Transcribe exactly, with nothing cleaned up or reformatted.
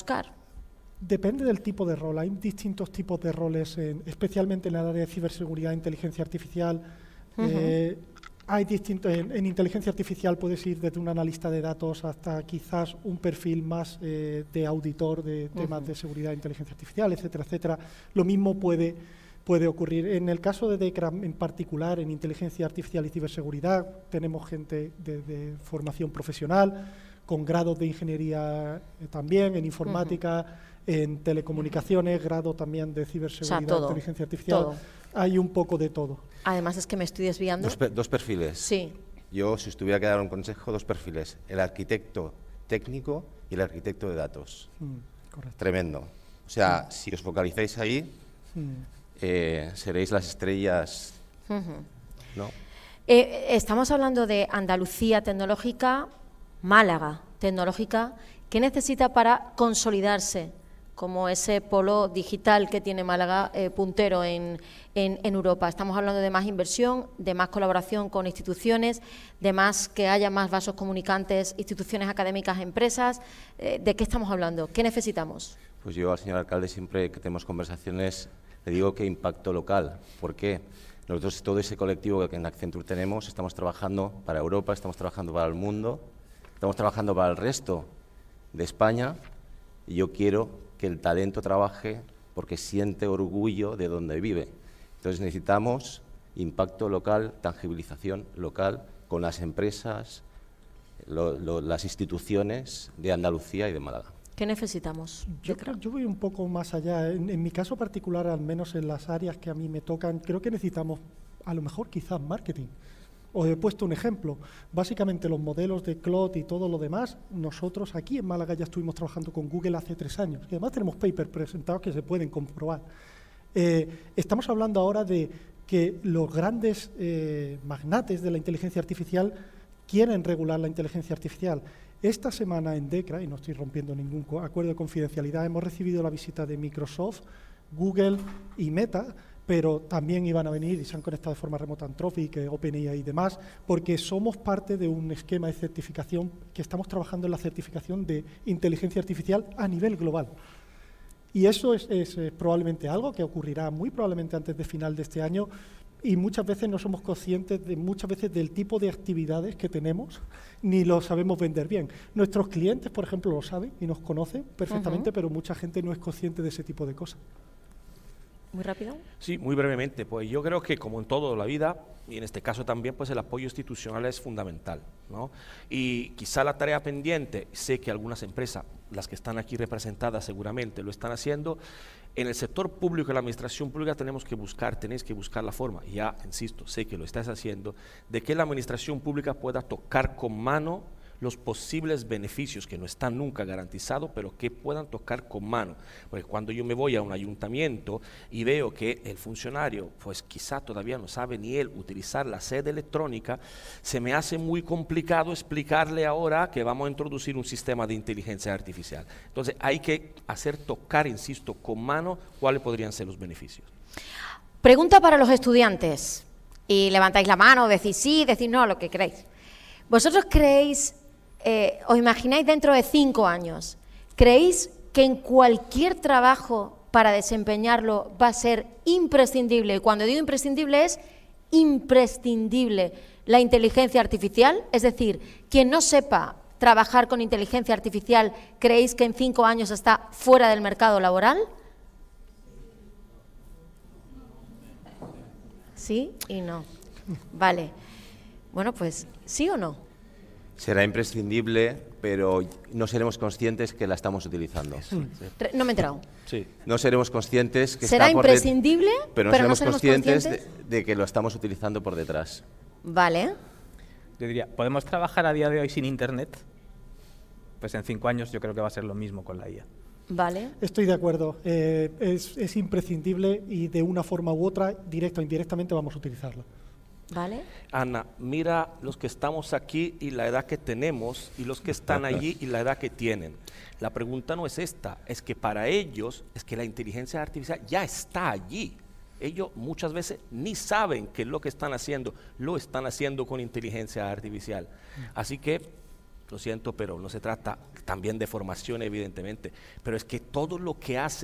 buscar? Depende del tipo de rol. Hay distintos tipos de roles, en, especialmente en el área de ciberseguridad e inteligencia artificial. Uh-huh. eh, hay distintos, en, en inteligencia artificial puedes ir desde un analista de datos hasta quizás un perfil más eh, de auditor de temas uh-huh. de seguridad e inteligencia artificial, etcétera, etcétera. Lo mismo puede, puede ocurrir. En el caso de DECRA en particular, en inteligencia artificial y ciberseguridad, tenemos gente de, de formación profesional, con grados de ingeniería eh, también, en informática, uh-huh. en telecomunicaciones, grado también de ciberseguridad, o sea, todo, inteligencia artificial. Todo. Hay un poco de todo. Además es que me estoy desviando. Dos, per dos perfiles. Sí. Yo, si os tuviera que dar un consejo, dos perfiles. El arquitecto técnico y el arquitecto de datos. Mm, correcto. Tremendo. O sea, mm. si os focalizáis ahí, mm. eh, seréis las estrellas, uh-huh. ¿no? Eh, estamos hablando de Andalucía tecnológica, Málaga tecnológica. ¿Qué necesita para consolidarse como ese polo digital que tiene Málaga eh, puntero en, en, en Europa? Estamos hablando de más inversión, de más colaboración con instituciones, de más que haya más vasos comunicantes, instituciones académicas, empresas. Eh, ¿De qué estamos hablando? ¿Qué necesitamos? Pues yo al señor alcalde siempre que tenemos conversaciones le digo que impacto local. ¿Por qué? Nosotros, todo ese colectivo que en Accenture tenemos, estamos trabajando para Europa, estamos trabajando para el mundo, estamos trabajando para el resto de España, y yo quiero que el talento trabaje porque siente orgullo de donde vive. Entonces necesitamos impacto local, tangibilización local con las empresas, lo, lo, las instituciones de Andalucía y de Málaga. ¿Qué necesitamos? Yo, creo, yo voy un poco más allá. En, en mi caso particular, al menos en las áreas que a mí me tocan, creo que necesitamos a lo mejor quizás marketing. Os he puesto un ejemplo. Básicamente los modelos de cloud y todo lo demás, nosotros aquí en Málaga ya estuvimos trabajando con Google hace tres años. Y además tenemos papers presentados que se pueden comprobar. Eh, estamos hablando ahora de que los grandes eh, magnates de la inteligencia artificial quieren regular la inteligencia artificial. Esta semana en DECRA, y no estoy rompiendo ningún acuerdo de confidencialidad, hemos recibido la visita de Microsoft, Google y Meta, pero también iban a venir y se han conectado de forma remota Anthropic, OpenAI y demás, porque somos parte de un esquema de certificación que estamos trabajando en la certificación de inteligencia artificial a nivel global. Y eso es, es, es probablemente algo que ocurrirá muy probablemente antes de final de este año, y muchas veces no somos conscientes de muchas veces del tipo de actividades que tenemos, ni lo sabemos vender bien. Nuestros clientes, por ejemplo, lo saben y nos conocen perfectamente, uh-huh. pero mucha gente no es consciente de ese tipo de cosas. ¿Muy rápido? Sí, muy brevemente. Pues yo creo que, como en toda la vida, y en este caso también, pues el apoyo institucional es fundamental, ¿no? Y quizá la tarea pendiente, sé que algunas empresas, las que están aquí representadas seguramente lo están haciendo, en el sector público y la administración pública tenemos que buscar, tenéis que buscar la forma, ya, insisto, sé que lo estáis haciendo, de que la administración pública pueda tocar con mano los posibles beneficios que no están nunca garantizados, pero que puedan tocar con mano. Porque cuando yo me voy a un ayuntamiento y veo que el funcionario, pues quizá todavía no sabe ni él utilizar la sede electrónica, se me hace muy complicado explicarle ahora que vamos a introducir un sistema de inteligencia artificial. Entonces hay que hacer tocar, insisto, con mano cuáles podrían ser los beneficios. Pregunta para los estudiantes. Y levantáis la mano, decís sí, decís no, lo que queréis. ¿Vosotros creéis... Eh, os imagináis dentro de cinco años, ¿creéis que en cualquier trabajo para desempeñarlo va a ser imprescindible? Y cuando digo imprescindible es imprescindible la inteligencia artificial, es decir, quien no sepa trabajar con inteligencia artificial, ¿creéis que en cinco años está fuera del mercado laboral? Sí y no. Vale. Bueno, pues, ¿sí o no? Será imprescindible, pero no seremos conscientes que la estamos utilizando. Sí. No me he enterado. Sí. No seremos conscientes que será está por imprescindible, pero no pero seremos, no seremos conscientes conscientes de, de que lo estamos utilizando por detrás. Vale. Yo diría, ¿podemos trabajar a día de hoy sin Internet? Pues en cinco años yo creo que va a ser lo mismo con la I A. Vale. Estoy de acuerdo. Eh, es, es imprescindible y de una forma u otra, directa o indirectamente, vamos a utilizarlo. ¿Vale? Ana, mira los que estamos aquí y la edad que tenemos y los que están allí y la edad que tienen. La pregunta no es esta, es que para ellos es que la inteligencia artificial ya está allí. Ellos muchas veces ni saben que lo que están haciendo, lo están haciendo con inteligencia artificial. Así que, lo siento, pero no se trata también de formación, evidentemente, pero es que todo lo que hace